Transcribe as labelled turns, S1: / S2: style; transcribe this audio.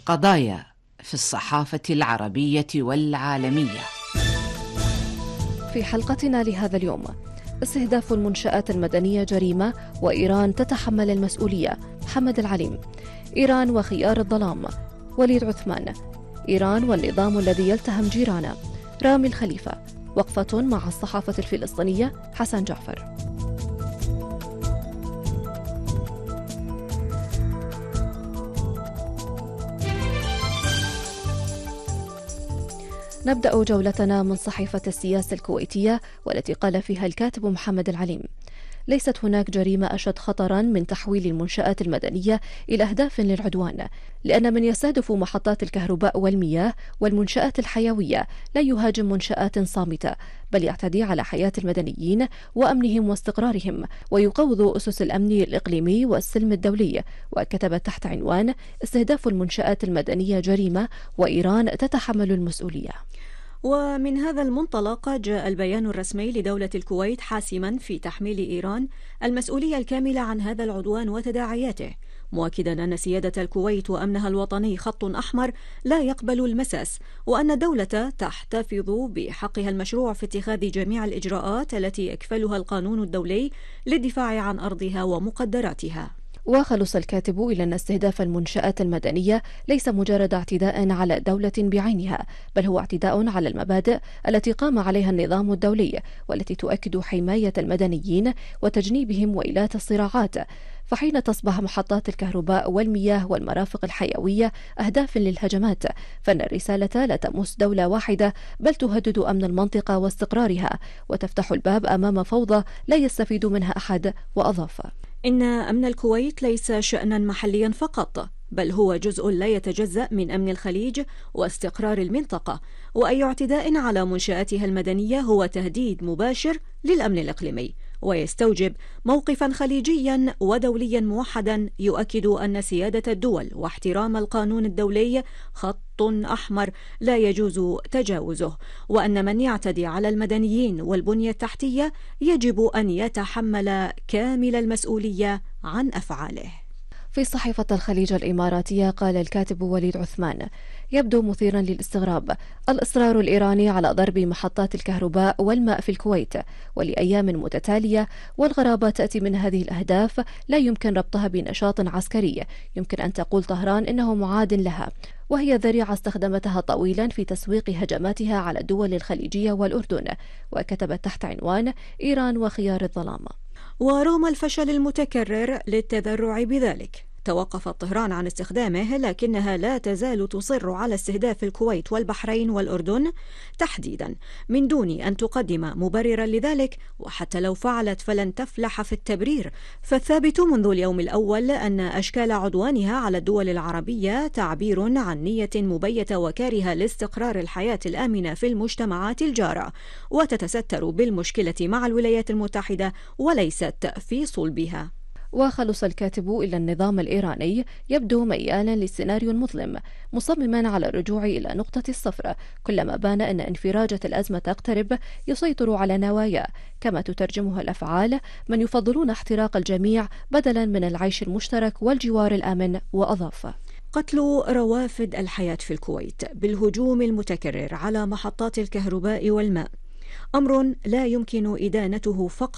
S1: قضايا في الصحافة العربية والعالمية.
S2: في حلقتنا لهذا اليوم: استهداف المنشآت المدنية جريمة وإيران تتحمل المسؤولية، محمد العليم. إيران وخيار الظلام، وليد عثمان. إيران والنظام الذي يلتهم جيرانه، رامي الخليفة. وقفة مع الصحافة الفلسطينية، حسن جعفر. نبدأ جولتنا من صحيفة السياسة الكويتية، والتي قال فيها الكاتب محمد العليم: ليست هناك جريمة أشد خطرا من تحويل المنشآت المدنية إلى أهداف للعدوان، لأن من يستهدف محطات الكهرباء والمياه والمنشآت الحيوية لا يهاجم منشآت صامتة، بل يعتدي على حياة المدنيين وأمنهم واستقرارهم، ويقوض أسس الأمن الإقليمي والسلم الدولي. وكتب تحت عنوان: استهداف المنشآت المدنية جريمة وإيران تتحمل المسؤولية.
S3: ومن هذا المنطلق جاء البيان الرسمي لدولة الكويت حاسما في تحميل إيران المسؤولية الكاملة عن هذا العدوان وتداعياته، مؤكدا أن سيادة الكويت وأمنها الوطني خط أحمر لا يقبل المساس، وأن الدولة تحتفظ بحقها المشروع في اتخاذ جميع الإجراءات التي يكفلها القانون الدولي للدفاع عن أرضها ومقدراتها.
S2: وخلص الكاتب إلى أن استهداف المنشآت المدنية ليس مجرد اعتداء على دولة بعينها، بل هو اعتداء على المبادئ التي قام عليها النظام الدولي، والتي تؤكد حماية المدنيين وتجنيبهم وإيلات الصراعات. فحين تصبح محطات الكهرباء والمياه والمرافق الحيوية أهداف للهجمات، فإن الرسالة لا تمس دولة واحدة، بل تهدد أمن المنطقة واستقرارها، وتفتح الباب أمام فوضى لا يستفيد منها أحد. وأضاف:
S3: إن أمن الكويت ليس شأنا محليا فقط، بل هو جزء لا يتجزأ من أمن الخليج واستقرار المنطقة، وأي اعتداء على منشآتها المدنية هو تهديد مباشر للأمن الإقليمي، ويستوجب موقفا خليجيا ودوليا موحدا يؤكد أن سيادة الدول واحترام القانون الدولي خط أحمر لا يجوز تجاوزه، وأن من يعتدي على المدنيين والبنية التحتية يجب أن يتحمل كامل المسؤولية عن أفعاله.
S2: في صحيفة الخليج الإماراتية قال الكاتب وليد عثمان: يبدو مثيرا للاستغراب الإصرار الإيراني على ضرب محطات الكهرباء والماء في الكويت ولأيام متتالية، والغرابة تأتي من هذه الأهداف لا يمكن ربطها بنشاط عسكري. يمكن أن تقول طهران إنه معاد لها، وهي ذريعة استخدمتها طويلا في تسويق هجماتها على الدول الخليجية والأردن. وكتبت تحت عنوان: إيران وخيار الظلام.
S3: ورغم الفشل المتكرر للتذرع بذلك، توقفت طهران عن استخدامه، لكنها لا تزال تصر على استهداف الكويت والبحرين والأردن تحديدا من دون أن تقدم مبررا لذلك، وحتى لو فعلت فلن تفلح في التبرير. فالثابت منذ اليوم الأول أن أشكال عدوانها على الدول العربية تعبير عن نية مبيتة وكارهة لاستقرار الحياة الآمنة في المجتمعات الجارة، وتتستر بالمشكلة مع الولايات المتحدة وليست في صلبها.
S2: وخلص الكاتب إلى النظام الإيراني يبدو ميالا للسيناريو المظلم، مصمما على الرجوع إلى نقطة الصفر كلما بان أن انفراجة الأزمة تقترب، يسيطر على نواياه، كما تترجمها الأفعال: من يفضلون احتراق الجميع بدلا من العيش المشترك والجوار الآمن. وأضاف:
S3: قتل روافد الحياة في الكويت بالهجوم المتكرر على محطات الكهرباء والماء أمر لا يمكن إدانته فقط